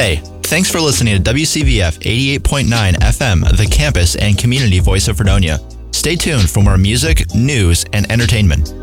Hey, thanks for listening to WCVF 88.9 FM, the campus and community voice of Fredonia. Stay tuned for more music, news, and entertainment.